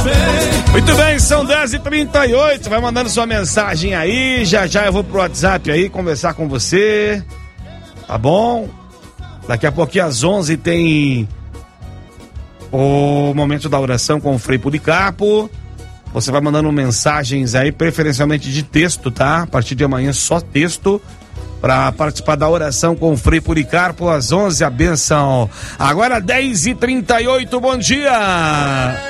Muito bem, são 10h38, vai mandando sua mensagem aí, já eu vou pro WhatsApp aí conversar com você, tá bom? Daqui a pouquinho às 11 tem o momento da oração com o Frei Policarpo. Você vai mandando mensagens aí, preferencialmente de texto, tá? A partir de amanhã só texto, para participar da oração com o Frei Policarpo às 11, a bênção. Agora 10h38, bom dia!